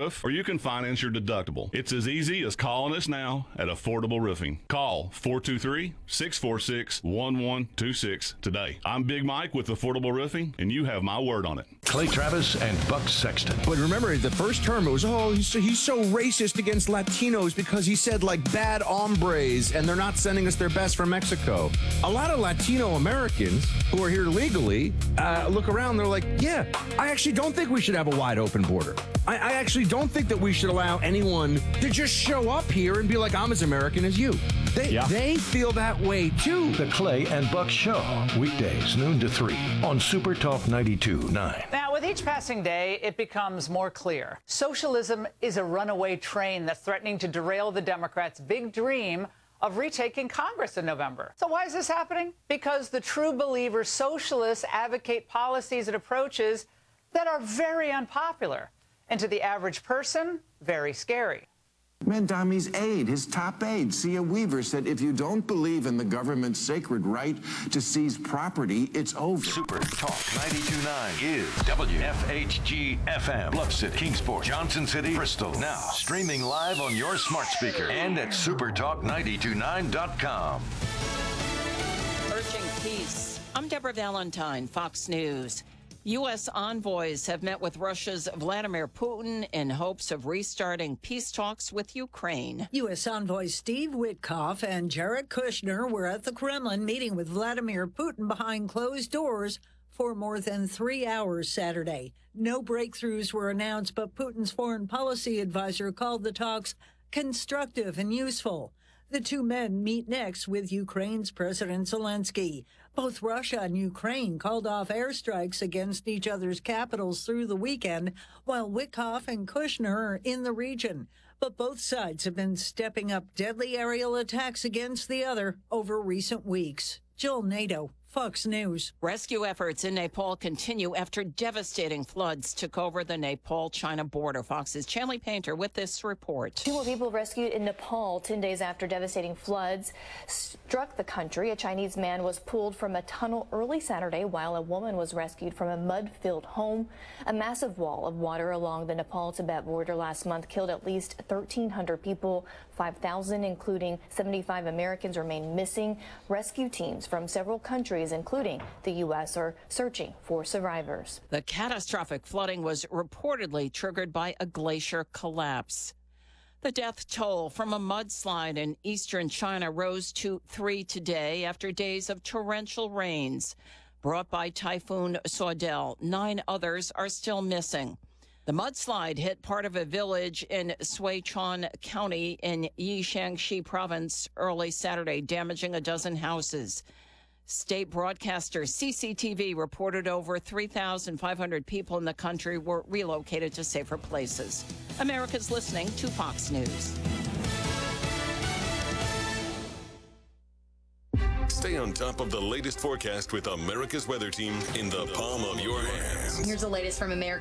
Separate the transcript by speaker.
Speaker 1: roof, or you can finance your deductible. It's as easy as calling us now at Affordable Roofing. Call 423-646-1126 today. I'm Big Mike with Affordable Roofing, and you have my word on it.
Speaker 2: Clay Travis and Buck Sexton.
Speaker 3: But remember, the first term, it was, he's so racist against Latinos because he said, like, bad hombres, and they're not sending us their best from Mexico. A lot of Latino Americans who are here legally look around, they're like, yeah, I actually don't think we should have a wide open border. I actually don't think that we should allow anyone to just show up here and be like, I'm as American as you. They feel that way, too.
Speaker 2: The Clay and Buck Show, weekdays, noon to 3 on Super Talk 92.9.
Speaker 4: Now, with each passing day, it becomes more clear. Socialism is a runaway train that's threatening to derail the Democrats' big dream of retaking Congress in November. So why is this happening? Because the true believer socialists advocate policies and approaches that are very unpopular, and to the average person, very scary.
Speaker 5: Mandami's aide, his top aide, Sia Weaver, said if you don't believe in the government's sacred right to seize property, it's over.
Speaker 2: Super Talk 92.9 is WFHG FM. Bluff City, Kingsport, Johnson City, Bristol. Now, streaming live on your smart speaker and at supertalk929.com.
Speaker 6: Urging peace. I'm Deborah Valentine, Fox News. U.S. envoys have met with Russia's Vladimir Putin in hopes of restarting peace talks with Ukraine.
Speaker 7: U.S. envoys Steve Witkoff and Jared Kushner were at the Kremlin meeting with Vladimir Putin behind closed doors for more than 3 hours Saturday. No breakthroughs were announced, but Putin's foreign policy advisor called the talks constructive and useful. The two men meet next with Ukraine's President Zelensky. Both Russia and Ukraine called off airstrikes against each other's capitals through the weekend, while Witkoff and Kushner are in the region. But both sides have been stepping up deadly aerial attacks against the other over recent weeks. Jill Nato, Fox News.
Speaker 6: Rescue efforts in Nepal continue after devastating floods took over the Nepal-China border. Fox's Chanley Painter with this report.
Speaker 8: 2 more people rescued in Nepal 10 days after devastating floods struck the country. A Chinese man was pulled from a tunnel early Saturday while a woman was rescued from a mud-filled home. A massive wall of water along the Nepal-Tibet border last month killed at least 1,300 people. 5,000, including 75 Americans, remain missing. Rescue teams from several countries, including the U.S., are searching for survivors.
Speaker 6: The catastrophic flooding was reportedly triggered by a glacier collapse. The death toll from a mudslide in eastern China rose to 3 today after days of torrential rains brought by Typhoon Saudel. 9 others are still missing. The mudslide hit part of a village in Sichuan County in Yixiangxi province early Saturday, damaging a dozen houses. State broadcaster CCTV reported over 3,500 people in the country were relocated to safer places. America's listening to Fox News.
Speaker 9: Stay on top of the latest forecast with America's Weather Team in the palm of your hands.
Speaker 10: Here's the latest from America's